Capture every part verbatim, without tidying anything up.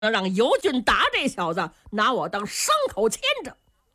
能让尤俊达这小子拿我当牲口牵着。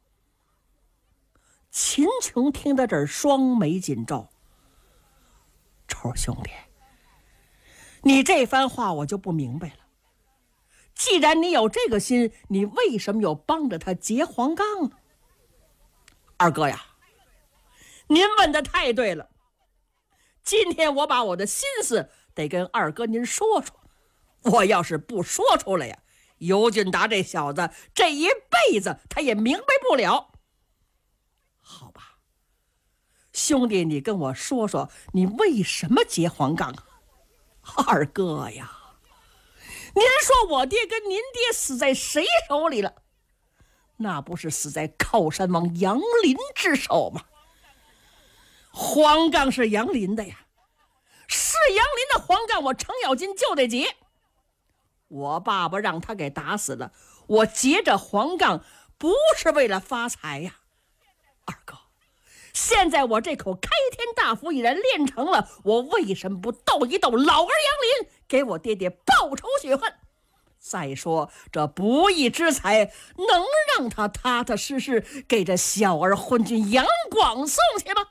秦琼听到这儿，双眉紧皱。臭兄弟，你这番话我就不明白了。既然你有这个心，你为什么又帮着他劫黄冈呢？二哥呀，您问的太对了。今天我把我的心思得跟二哥您说说，我要是不说出来呀，尤俊达这小子这一辈子他也明白不了。好吧，兄弟，你跟我说说，你为什么劫黄冈？二哥呀，您说我爹跟您爹死在谁手里了？那不是死在靠山王杨林之手吗？黄冈是杨林的呀，是杨林的黄冈，我程咬金就得劫。我爸爸让他给打死了，我劫着黄冈不是为了发财呀。二哥，现在我这口开天大符已然练成了，我为什么不斗一斗老儿杨林，给我爹爹报仇雪恨？再说这不义之财能让他踏踏实实给这小儿昏君杨广送去吗？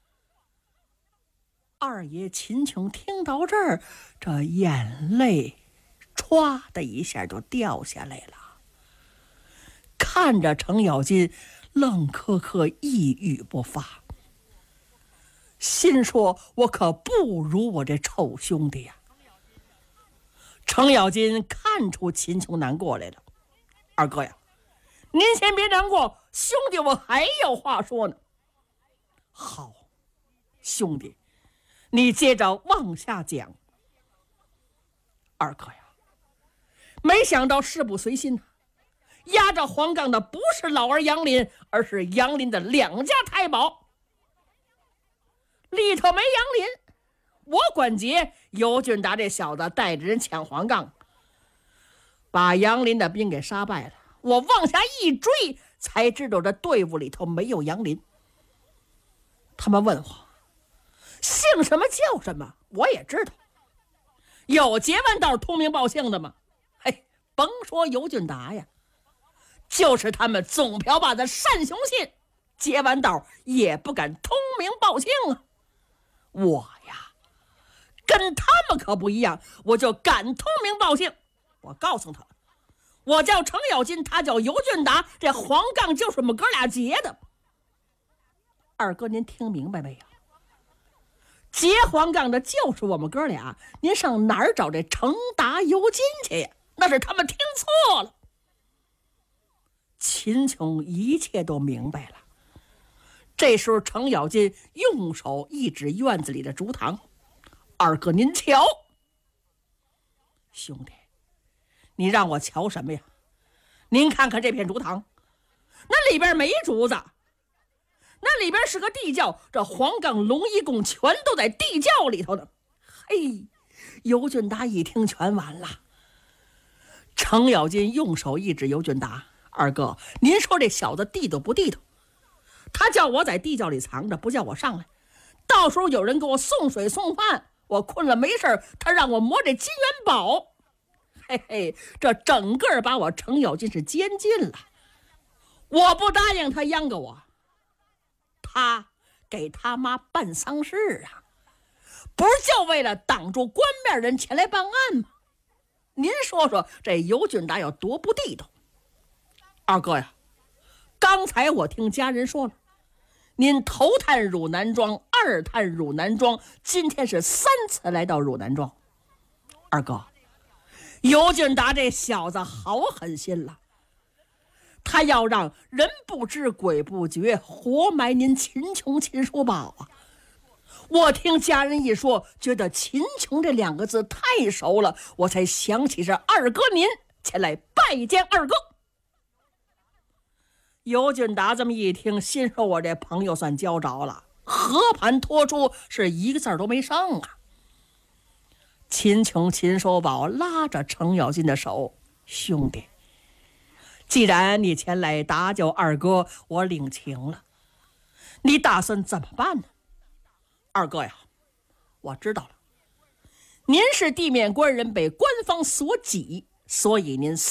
二爷秦琼听到这儿，这眼泪歘的一下就掉下来了，看着程咬金愣磕磕一语不发，心说我可不如我这臭兄弟呀。程咬金看出秦琼难过来了，二哥呀，您先别难过，兄弟我还有话说呢。好，兄弟，你接着往下讲。二哥呀，没想到事不随心，压着黄冈的不是老儿杨林，而是杨林的两家太保，里头没杨林，我管劫，尤俊达这小子带着人抢黄冈，把杨林的兵给杀败了。我往下一追，才知道这队伍里头没有杨林。他们问我姓什么叫什么，我也知道。有劫完道通名报姓的吗？嘿，甭说尤俊达呀，就是他们总瓢把的单雄信，劫完道也不敢通名报姓啊。我呀，跟他们可不一样，我就敢通名报姓。我告诉他，我叫程咬金，他叫尤俊达，这黄冈就是我们哥俩劫的。二哥，您听明白没有？劫黄冈的就是我们哥俩，您上哪儿找这程达尤金去呀？那是他们听错了。秦琼一切都明白了。这时候程咬金用手一指院子里的竹堂，二哥您瞧。兄弟，你让我瞧什么呀？您看看这片竹堂，那里边没竹子，那里边是个地窖，这黄冈龙一共全都在地窖里头呢。嘿，尤俊达一听全完了。程咬金用手一指尤俊达，二哥，您说这小子地道不地道？他叫我在地窖里藏着，不叫我上来，到时候有人给我送水送饭，我困了没事，他让我摸这金元宝。嘿嘿，这整个把我程咬金是监禁了。我不答应他央个我，他给他妈办丧事啊，不是就为了挡住官面人前来办案吗？您说说这尤俊达有多不地道？二哥呀，刚才我听家人说了，您头探汝南庄，二探汝南庄，今天是三次来到汝南庄。二哥，尤俊达这小子好狠心了，他要让人不知鬼不觉，活埋您秦琼秦叔宝啊！我听家人一说，觉得秦琼这两个字太熟了，我才想起是二哥您，前来拜见二哥。尤俊达这么一听，心说我这朋友算交着了，和盘托出，是一个字都没剩啊。秦琼秦叔宝拉着程咬金的手，兄弟，既然你前来搭救二哥，我领情了，你打算怎么办呢？二哥呀，我知道了，您是地面官人，被官方所挤， 所以您